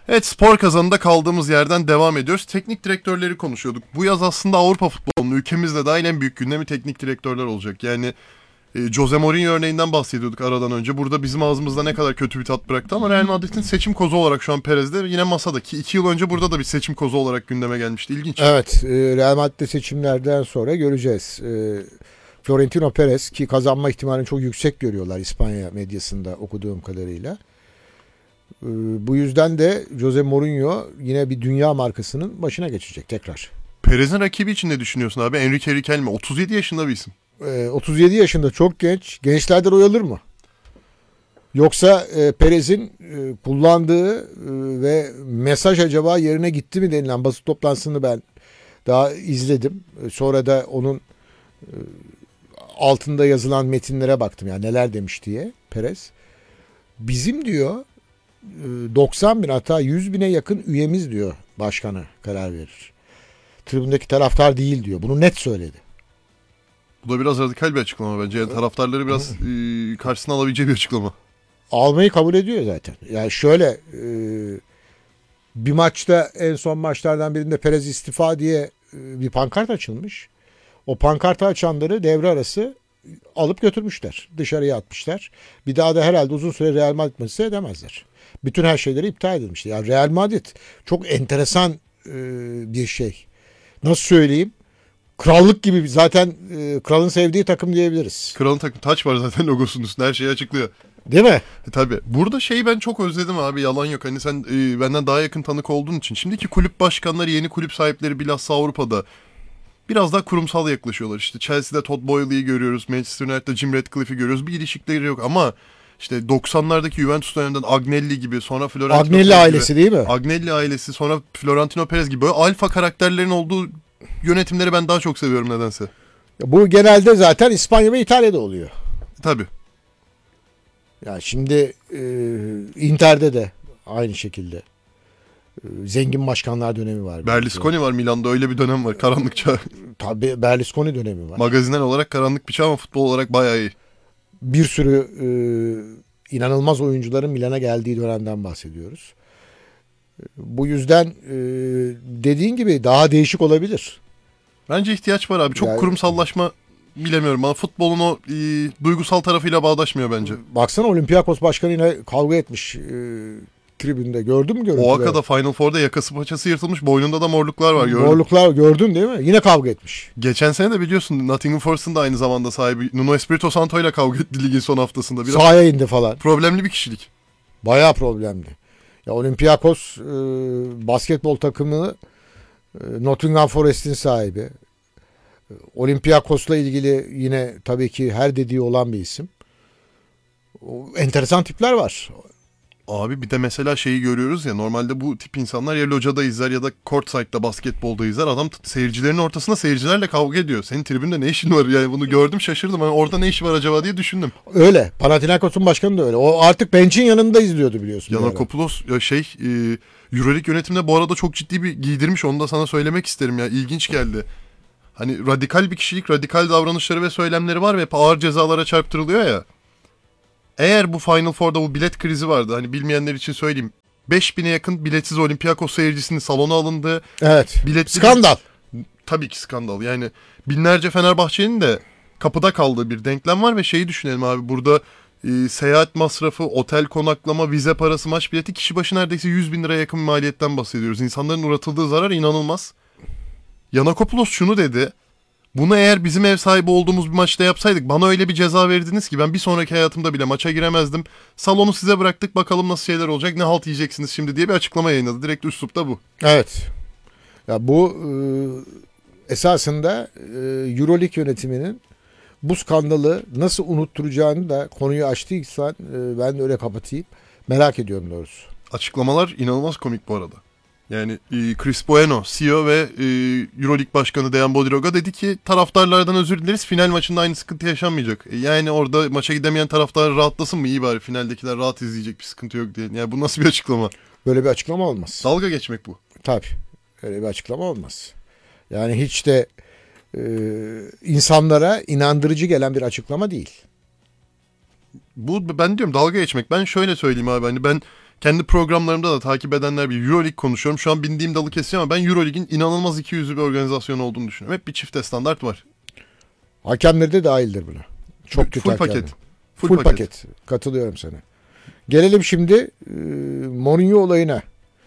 Evet, spor kazanında kaldığımız yerden devam ediyoruz. Teknik direktörleri konuşuyorduk. Bu yaz aslında Avrupa futbolunun ülkemizde dahil en büyük gündemi teknik direktörler olacak. Yani Jose Mourinho örneğinden bahsediyorduk aradan önce. Burada bizim ağzımızda ne kadar kötü bir tat bıraktı ama Real Madrid'in seçim kozu olarak şu an Perez'de yine masada ki 2 yıl önce burada da bir seçim kozu olarak gündeme gelmişti. İlginç. Evet, Real Madrid'de seçimlerden sonra göreceğiz. Florentino Perez ki kazanma ihtimalini çok yüksek görüyorlar İspanya medyasında okuduğum kadarıyla. Bu yüzden de Jose Mourinho yine bir dünya markasının başına geçecek tekrar. Perez'in rakibi için ne düşünüyorsun abi? Enrique Riquelme 37 yaşında bir isim. 37 yaşında çok genç. Gençlerden oy alır mı? Yoksa Perez'in kullandığı ve mesaj acaba yerine gitti mi denilen basın toplantısını ben daha izledim. Sonra da onun altında yazılan metinlere baktım. Yani neler demiş diye Perez. Bizim diyor 90 bin hatta 100 bine yakın üyemiz diyor başkanı karar verir. Tribündeki taraftar değil diyor. Bunu net söyledi. Bu da biraz radikal bir açıklama bence. Yani taraftarları biraz karşısına alabileceği bir açıklama. Almayı kabul ediyor zaten. Yani şöyle bir maçta en son maçlardan birinde Perez istifa diye bir pankart açılmış. O pankartı açanları devre arası alıp götürmüşler. Dışarıya atmışlar. Bir daha da herhalde uzun süre Real Madrid maçı edemezler. Bütün her şeyleri iptal edilmişti. Yani Real Madrid çok enteresan bir şey. Nasıl söyleyeyim? Krallık gibi zaten kralın sevdiği takım diyebiliriz. Kralın takım taç var zaten logosunun üstünde, her şeyi açıklıyor. Değil mi? Tabii. Burada şeyi ben çok özledim abi, yalan yok. Hani sen benden daha yakın tanık olduğun için. Şimdiki kulüp başkanları, yeni kulüp sahipleri bilhassa Avrupa'da biraz daha kurumsal yaklaşıyorlar. İşte Chelsea'de Todd Boehly'yi görüyoruz. Manchester United'da Jim Ratcliffe'i görüyoruz. Bir ilişkileri yok ama işte 90'lardaki Juventus döneminden Agnelli gibi, sonra Florentino Agnelli Perez ailesi gibi, değil mi? Agnelli ailesi, sonra Florentino Perez gibi böyle alfa karakterlerin olduğu yönetimleri ben daha çok seviyorum nedense. Bu genelde zaten İspanya ve İtalya'da oluyor. Tabii. Ya şimdi Inter'de de aynı şekilde zengin başkanlar dönemi var. Berlusconi var Milan'da, öyle bir dönem var. Karanlık çağ. Tabii Berlusconi dönemi var. Magazinel olarak karanlık bir çağ ama futbol olarak bayağı iyi. Bir sürü inanılmaz oyuncuların Milan'a geldiği dönemden bahsediyoruz. Bu yüzden dediğin gibi daha değişik olabilir. Bence ihtiyaç var abi. Çok yani, kurumsallaşma bilemiyorum. Ama futbolun o duygusal tarafıyla bağdaşmıyor bence. Baksana Olympiakos başkanıyla kavga etmiş tribünde. Gördün mü görüntüleri? Oaxaca'da Final Four'da yakası paçası yırtılmış. Boynunda da morluklar var. Gördüm. Morluklar gördün değil mi? Yine kavga etmiş. Geçen sene de biliyorsun Nottingham Forest'ın da aynı zamanda sahibi Nuno Espirito Santo ile kavga etti ligin son haftasında. Biraz sahaya indi falan. Problemli bir kişilik. Bayağı problemli. Ya Olympiakos basketbol takımı Nottingham Forest'in sahibi. Olympiakos'la ilgili yine tabii ki her dediği olan bir isim. Enteresan tipler var. Abi bir de mesela şeyi görüyoruz ya, normalde bu tip insanlar ya locada izler ya da courtside'da basketbolda izler. Adam seyircilerin ortasında seyircilerle kavga ediyor. Senin tribünde ne işin var? Yani bunu gördüm, şaşırdım. Yani orada ne işi var acaba diye düşündüm. Öyle. Panathinaikos'un başkanı da öyle. O artık bench'in yanında izliyordu biliyorsun. Yanakopoulos ya Euroleague yönetiminde bu arada çok ciddi bir giydirmiş. Onu da sana söylemek isterim ya. İlginç geldi. Hani radikal bir kişilik, radikal davranışları ve söylemleri var ve hep ağır cezalara çarptırılıyor ya. Eğer bu Final Four'da bu bilet krizi vardı. Hani bilmeyenler için söyleyeyim. 5000'e yakın biletsiz Olympiakos seyircisinin salona alındığı. Evet. Skandal. Tabii ki skandal. Yani binlerce Fenerbahçe'nin de kapıda kaldığı bir denklem var ve şeyi düşünelim abi. Burada seyahat masrafı, otel konaklama, vize parası, maç bileti, kişi başı neredeyse 100 bin liraya yakın bir maliyetten bahsediyoruz. İnsanların uğratıldığı zarar inanılmaz. Yanakopoulos şunu dedi. Bunu eğer bizim ev sahibi olduğumuz bir maçta yapsaydık bana öyle bir ceza verdiniz ki ben bir sonraki hayatımda bile maça giremezdim. Salonu size bıraktık, bakalım nasıl şeyler olacak, ne halt yiyeceksiniz şimdi diye bir açıklama yayınladı. Direkt üslupta bu. Evet. Ya bu esasında Euroleague yönetiminin bu skandalı nasıl unutturacağını da konuyu açtıysan ben de öyle kapatayım. Merak ediyorum doğrusu. Açıklamalar inanılmaz komik bu arada. Yani Chris Bueno, CEO ve Euroleague Başkanı Dejan Bodiroga dedi ki taraftarlardan özür dileriz, final maçında aynı sıkıntı yaşanmayacak. Yani orada maça gidemeyen taraftar rahatlasın mı, iyi bari finaldekiler rahat izleyecek, bir sıkıntı yok diye. Yani bu nasıl bir açıklama? Böyle bir açıklama olmaz. Dalga geçmek bu. Tabii öyle bir açıklama olmaz. Yani hiç de insanlara inandırıcı gelen bir açıklama değil. Bu ben diyorum dalga geçmek. Ben şöyle söyleyeyim abi, hani ben kendi programlarımda da takip edenler bir Euroleague konuşuyorum. Şu an bindiğim dalı kesiyor ama ben Euroleague'in inanılmaz ikiyüzlü bir organizasyon olduğunu düşünüyorum. Hep bir çifte standart var. Hakemleri de dahildir buna. Çok kötü Full hakemler. paket. Full paket. Katılıyorum sana. Gelelim şimdi Mourinho olayına.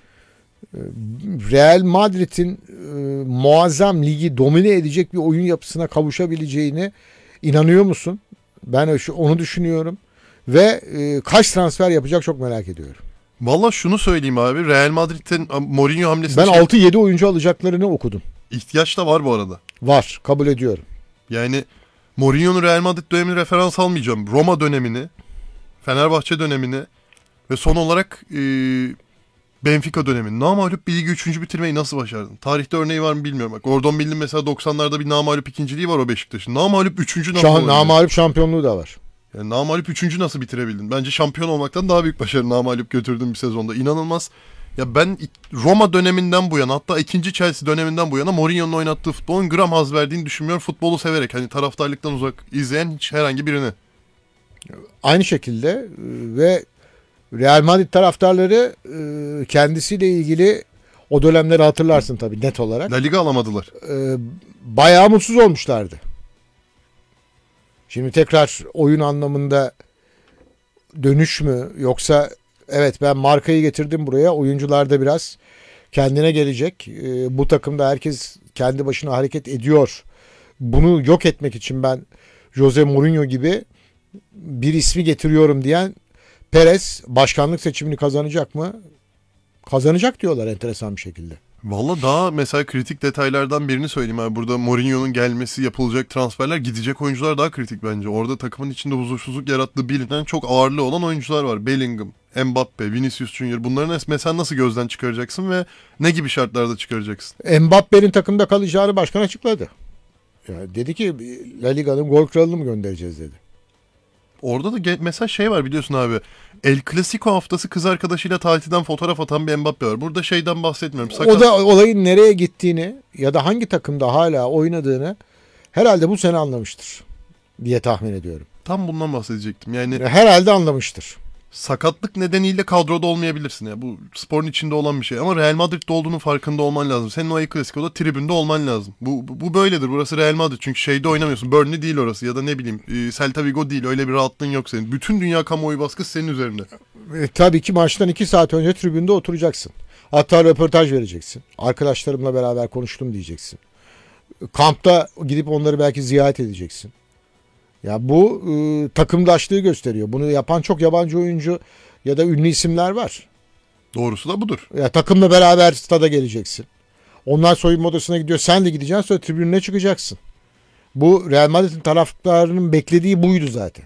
Real Madrid'in muazzam ligi domine edecek bir oyun yapısına kavuşabileceğine inanıyor musun? Ben onu düşünüyorum. Ve kaç transfer yapacak çok merak ediyorum. Valla şunu söyleyeyim abi. Real Madrid'in Mourinho hamlesi Ben 6-7 oyuncu alacaklarını okudum. ihtiyaç da var bu arada. Var. Kabul ediyorum. Yani Mourinho'nun Real Madrid dönemini referans almayacağım. Roma dönemini, Fenerbahçe dönemini ve son olarak Benfica dönemini. Namağlup bir ligi 3. bitirmeyi nasıl başardın? Tarihte örneği var mı bilmiyorum. Bak Gordon Bill'in mesela 90'larda bir namağlup ikinciliği var o Beşiktaş'ın. Namağlup 3. nasıl olabilir? Namağlup şampiyonluğu da var. Yani namağlup 3. nasıl bitirebildin? Bence şampiyon olmaktan daha büyük başarı namağlup götürdüğün bir sezonda. İnanılmaz. Ya ben Roma döneminden bu yana, hatta 2. Chelsea döneminden bu yana Mourinho'nun oynattığı futbolun gram haz verdiğini düşünmüyorum. Futbolu severek, hani taraftarlıktan uzak izleyen hiç herhangi birini. Aynı şekilde ve Real Madrid taraftarları kendisiyle ilgili o dönemleri hatırlarsın tabii net olarak. La Liga alamadılar. Bayağı mutsuz olmuşlardı. Şimdi tekrar oyun anlamında dönüş mü yoksa evet ben markayı getirdim buraya, oyuncular da biraz kendine gelecek. Bu takımda herkes kendi başına hareket ediyor. Bunu yok etmek için ben Jose Mourinho gibi bir ismi getiriyorum diyen Perez başkanlık seçimini kazanacak mı? Kazanacak diyorlar enteresan bir şekilde. Valla daha mesela kritik detaylardan birini söyleyeyim abi. Burada Mourinho'nun gelmesi, yapılacak transferler, gidecek oyuncular daha kritik bence. Orada takımın içinde huzursuzluk yarattığı bilinen çok ağırlığı olan oyuncular var. Bellingham, Mbappe, Vinicius Junior. Bunların mesela nasıl gözden çıkaracaksın ve ne gibi şartlarda çıkaracaksın? Mbappe'nin takımda kalacağını başkan açıkladı. Yani dedi ki La Liga'nın gol kralını mı göndereceğiz dedi. Orada da mesela şey var biliyorsun abi. El Clasico haftası kız arkadaşıyla tatilden fotoğraf atan bir Mbappe var. Burada şeyden bahsetmiyorum. O da olayın nereye gittiğini ya da hangi takımda hala oynadığını herhalde bu sene anlamıştır diye tahmin ediyorum. Tam bundan bahsedecektim. Yani herhalde anlamıştır. sakatlık nedeniyle kadroda olmayabilirsin ya. Bu sporun içinde olan bir şey. Ama Real Madrid'de olduğunun farkında olman lazım. Senin o El Clasico'da tribünde olman lazım. Bu böyledir. Burası Real Madrid. Çünkü şeyde oynamıyorsun. Burnley değil orası. Ya da ne bileyim Celta Vigo değil. Öyle bir rahatlığın yok senin. Bütün dünya kamuoyu baskısı senin üzerinde. Tabii ki maçtan 2 saat önce tribünde oturacaksın. Hatta röportaj vereceksin. Arkadaşlarımla beraber konuştum diyeceksin. Kampta gidip onları belki ziyaret edeceksin. Ya bu takımdaşlığı gösteriyor. Bunu yapan çok yabancı oyuncu ya da ünlü isimler var. Doğrusu da budur. Ya takımla beraber stada geleceksin. Onlar soyunma odasına gidiyor. Sen de gideceksin, sonra tribününe çıkacaksın. Bu Real Madrid'in taraftarının beklediği buydu zaten.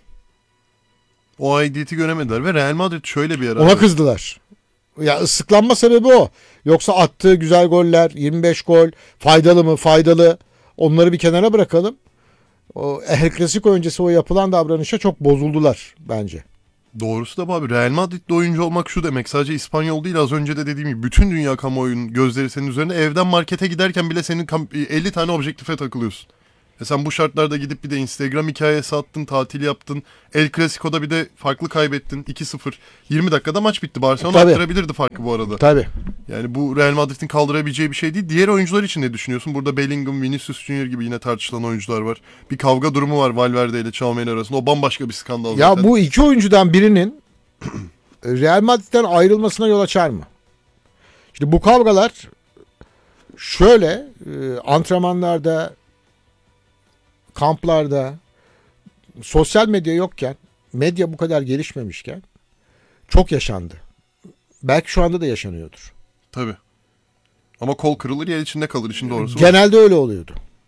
O aidiyeti göremediler ve Real Madrid şöyle bir yer. Ona kızdılar. Ya ıslıklanma sebebi o. Yoksa attığı güzel goller, 25 gol, faydalı mı? Faydalı. Onları bir kenara bırakalım. O El Clasico öncesi o yapılan davranışa çok bozuldular bence. Doğrusu da bu abi. Real Madrid'de oyuncu olmak şu demek. Sadece İspanyol değil, az önce de dediğim gibi bütün dünya kamuoyunun gözleri senin üzerinde. Evden markete giderken bile senin 50 tane objektife takılıyorsun. Sen bu şartlarda gidip bir de Instagram hikayesi attın, tatil yaptın. El Clasico'da bir de farklı kaybettin. 2-0. 20 dakikada maç bitti. Barcelona attırabilirdi farkı bu arada. Tabii. Yani bu Real Madrid'in kaldırabileceği bir şey değil. Diğer oyuncular için ne düşünüyorsun? Burada Bellingham, Vinicius Junior gibi yine tartışılan oyuncular var. Bir kavga durumu var Valverde ile Tchouaméni arasında. O bambaşka bir skandal zaten. Ya bu iki oyuncudan birinin Real Madrid'den ayrılmasına yol açar mı? Şimdi bu kavgalar şöyle antrenmanlarda, kamplarda, sosyal medya yokken, medya bu kadar gelişmemişken çok yaşandı. Belki şu anda da yaşanıyordur. Tabii. Ama kol kırılır yer içinde kalır, işin doğrusu. Genelde öyle oluyordu.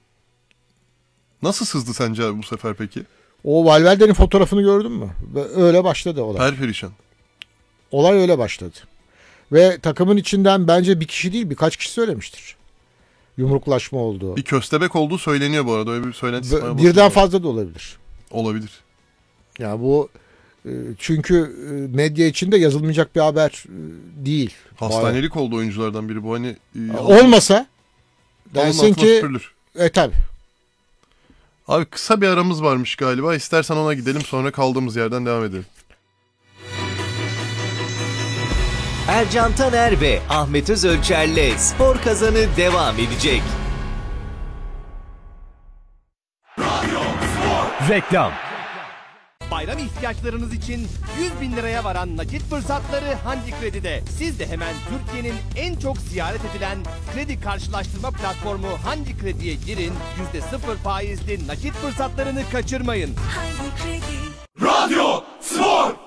Nasıl sızdı sence abi bu sefer peki? O Valverde'nin fotoğrafını gördün mü? Ve öyle başladı olay. Perperişan. Olay öyle başladı. Ve takımın içinden bence bir kişi değil birkaç kişi söylemiştir. Yumruklaşma olduğu. Bir köstebek olduğu söyleniyor bu arada. Öyle bir söylenti. Birden fazla da olabilir. Olabilir. Ya bu çünkü medya içinde yazılmayacak bir haber değil. Hastanelik oldu oyunculardan biri bu. Hani olmasa dersin ki tabii. Abi kısa bir aramız varmış galiba. İstersen ona gidelim, sonra kaldığımız yerden devam edelim. Ercan Taner ve Ahmet Özölçer'le Spor Kazanı devam edecek. Reklam. Bayram ihtiyaçlarınız için 100.000 liraya varan nakit fırsatları Hangi Kredi'de. Siz de hemen Türkiye'nin en çok ziyaret edilen kredi karşılaştırma platformu Hangi Kredi'ye girin, %0 faizli nakit fırsatlarını kaçırmayın. Hangi Kredi? Radyo Spor.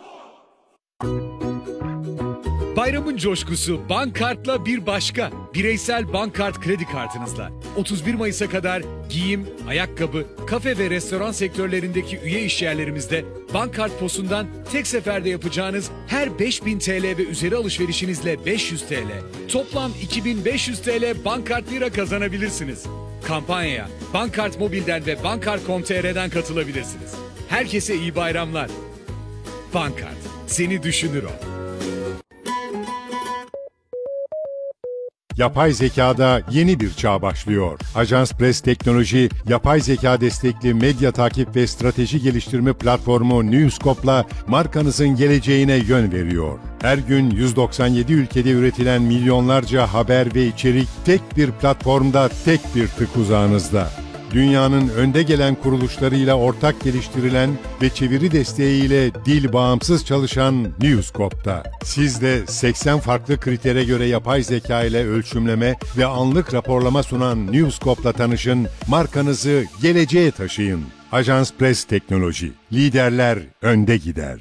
Bayramın coşkusu Bankart'la bir başka. Bireysel Bankart kredi kartınızla 31 Mayıs'a kadar giyim, ayakkabı, kafe ve restoran sektörlerindeki üye işyerlerimizde Bankart POS'undan tek seferde yapacağınız her 5.000 TL ve üzeri alışverişinizle 500 TL, toplam 2.500 TL Bankart Lira kazanabilirsiniz. Kampanyaya Bankart Mobil'den ve Bankart.com.tr'den katılabilirsiniz. Herkese iyi bayramlar. Bankart, seni düşünür o. Yapay zekada yeni bir çağ başlıyor. Ajans Press Teknoloji, yapay zeka destekli medya takip ve strateji geliştirme platformu Newscope'la markanızın geleceğine yön veriyor. Her gün 197 ülkede üretilen milyonlarca haber ve içerik tek bir platformda, tek bir tık uzağınızda. Dünyanın önde gelen kuruluşlarıyla ortak geliştirilen ve çeviri desteğiyle dil bağımsız çalışan Newscope'da. Siz de 80 farklı kritere göre yapay zeka ile ölçümleme ve anlık raporlama sunan Newscope'la tanışın, markanızı geleceğe taşıyın. Ajans Press Teknoloji, liderler önde gider.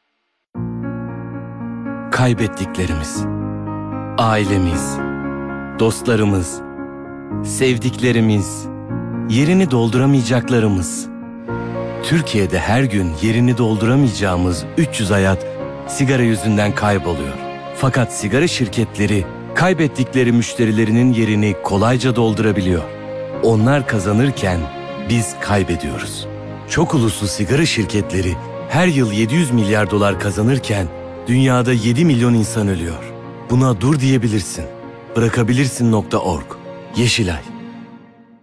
Kaybettiklerimiz, ailemiz, dostlarımız, sevdiklerimiz, yerini dolduramayacaklarımız. Türkiye'de her gün yerini dolduramayacağımız 300 hayat sigara yüzünden kayboluyor. Fakat sigara şirketleri kaybettikleri müşterilerinin yerini kolayca doldurabiliyor. Onlar kazanırken biz kaybediyoruz. Çok uluslu sigara şirketleri her yıl 700 milyar dolar kazanırken dünyada 7 milyon insan ölüyor. Buna dur diyebilirsin. Bırakabilirsin.org. Yeşilay.